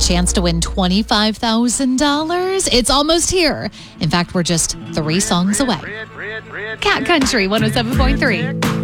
chance to win $25,000. It's almost here. In fact, we're just 3 songs away. Cat Country 107.3.